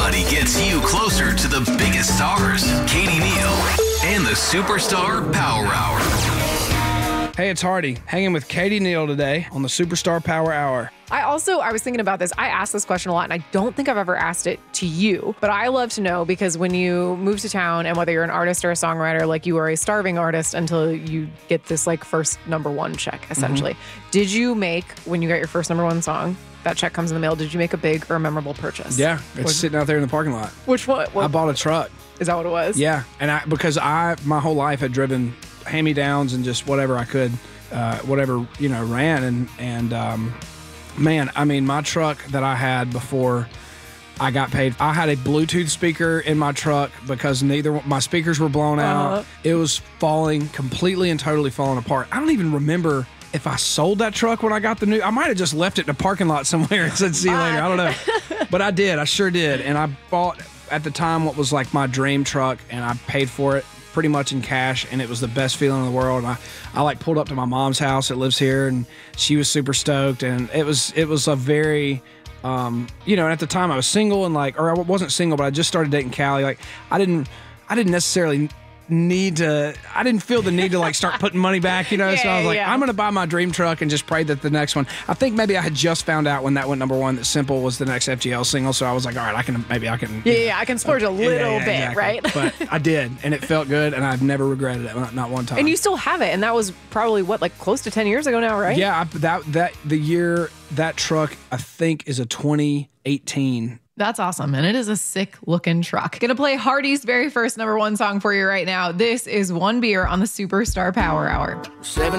Nobody gets you closer to the biggest stars. Katie Neal and the Superstar Power Hour. Hey, it's Hardy, hanging with Katie Neal today on the Superstar Power Hour. I was thinking about this. I ask this question a lot, and I don't think I've ever asked it to you, but I love to know because when you move to town, and whether you're an artist or a songwriter, like you are a starving artist until you get this like first #1 check, essentially. Did you make, when you got your first #1 song, that check comes in the mail, did you make a big or memorable purchase? Yeah, it's sitting out there in the parking lot. Which one? I bought a truck. Is that what it was? Yeah, and because my whole life had driven hand-me-downs and just whatever I could, whatever, ran. Man, I mean, my truck that I had before I got paid, I had a Bluetooth speaker in my truck because my speakers were blown out. It was completely and totally falling apart. I don't even remember if I sold that truck when I got I might have just left it in a parking lot somewhere and said, see you later. I don't know. But I did. I sure did. And I bought, at the time, what was like my dream truck, and I paid for it pretty much in cash, and it was the best feeling in the world. And I like pulled up to my mom's house that lives here, and she was super stoked. And it was a very, and at the time I was single or I wasn't single, but I just started dating Callie. Like I didn't necessarily I didn't feel the need to like start putting money back, so I was like, I'm going to buy my dream truck and just pray that the next one, I think maybe I had just found out when that went #1 that Simple was the next FGL single. So I was like, all right, I can. I can splurge a little bit, exactly. Right? But I did, and it felt good, and I've never regretted it, not one time. And you still have it, and that was probably close to 10 years ago now, right? Yeah, the year that truck I think is a 2018. That's awesome. And it is a sick looking truck. Gonna play Hardy's very first #1 song for you right now. This is One Beer on the Superstar Power Hour. 7